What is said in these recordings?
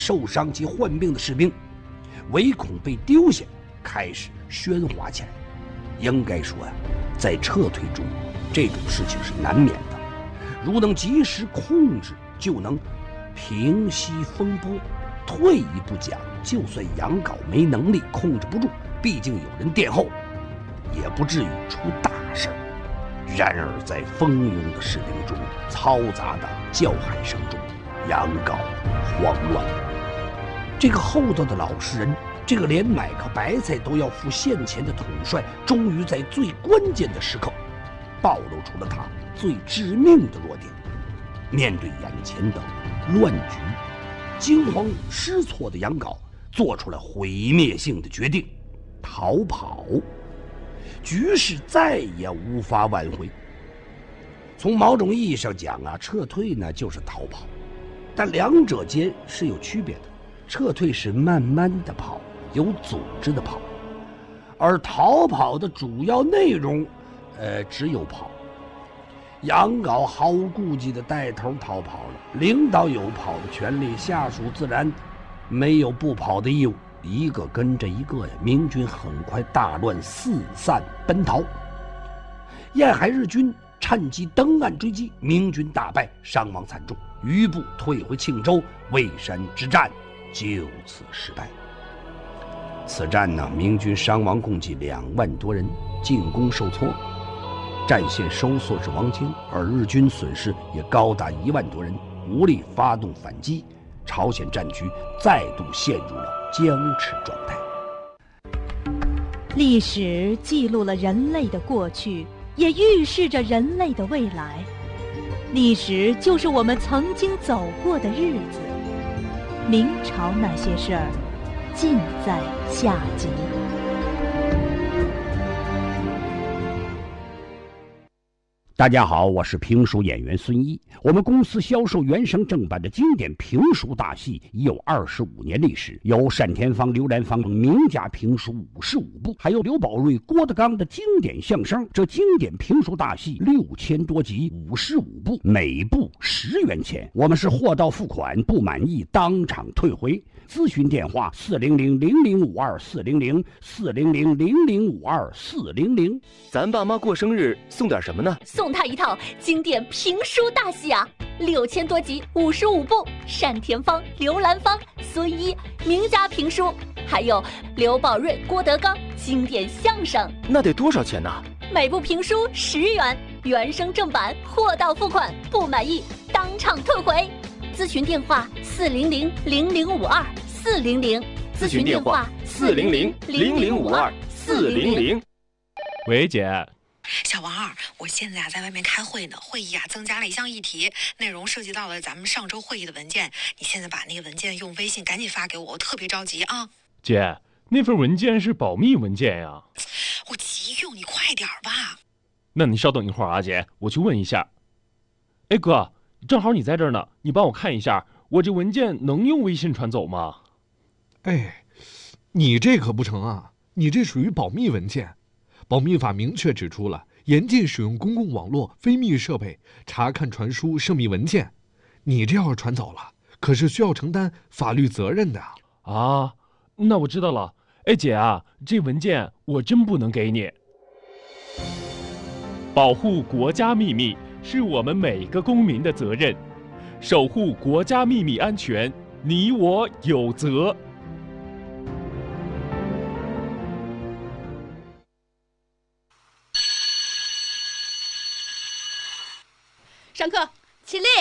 受伤及患病的士兵，唯恐被丢下，开始喧哗起来。应该说呀，在撤退中，这种事情是难免的。如能及时控制，就能平息风波。退一步讲，就算杨镐没能力控制不住，毕竟有人殿后，也不至于出大事。然而在蜂拥的士兵中，嘈杂的叫喊声中，杨镐慌乱。这个厚道的老实人，这个连买颗白菜都要付现钱的统帅，终于在最关键的时刻暴露出了他最致命的弱点。面对眼前的乱局，惊慌失措的杨镐做出了毁灭性的决定：逃跑。局势再也无法挽回。从某种意义上讲啊，撤退呢就是逃跑，但两者间是有区别的。撤退是慢慢的跑，有组织的跑，而逃跑的主要内容，只有跑。杨镐毫无顾忌的带头逃跑了，领导有跑的权利，下属自然没有不跑的义务，一个跟着一个呀。明军很快大乱，四散奔逃。沿海日军趁机登岸追击，明军大败，伤亡惨重，余部退回庆州，蔚山之战就此失败。此战呢，明军伤亡共计2万多人，进攻受挫，战线收缩至王京，而日军损失也高达1万多人，无力发动反击，朝鲜战局再度陷入了僵持状态。 历史记录了人类的过去，也预示着人类的未来。历史就是我们曾经走过的日子。明朝那些事儿，尽在下集。 大家好，我是评书演员孙一。我们公司销售原声正版的经典评书大戏已有25年历史，有单田芳、刘兰芳等名家评书55部，还有刘宝瑞、郭德纲的经典相声。这经典评书大戏6000多集，55部，每部10元钱。我们是货到付款，不满意当场退回。咨询电话400-0052-400，400-0052-400。 咱爸妈过生日送点什么呢？ 送他一套经典评书大戏啊，6000多集，55部，单田芳、刘兰芳、孙一名家评书，还有刘宝瑞、郭德纲经典相声。 那得多少钱呢？ 每部评书10元，原声正版，货到付款，不满意当场退回。咨询电话400-0052-400， 咨询电话400-0052-400。 喂，姐。 小王二，我现在在外面开会呢，会议增加了一项议题，内容涉及到了咱们上周会议的文件，你现在把那个文件用微信赶紧发给我，我特别着急啊。 姐，那份文件是保密文件呀。 我急用，你快点吧。 那你稍等一会儿啊，姐，我去问一下。哎哥，正好你在这儿呢，你帮我看一下，我这文件能用微信传走吗？ 哎，你这可不成啊，你这属于保密文件。保密法明确指出了，严禁使用公共网络、非密设备查看、传输涉密文件。你这要是传走了，可是需要承担法律责任的。 啊，那我知道了。哎姐啊，这文件我真不能给你。保护国家秘密是我们每个公民的责任，守护国家秘密安全，你我有责。 上课，起立。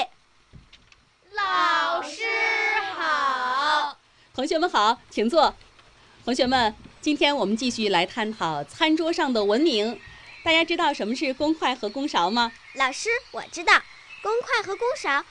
老师好。 同学们好，请坐。同学们，今天我们继续来探讨餐桌上的文明。大家知道什么是公筷和公勺吗？ 老师，我知道，公筷和公勺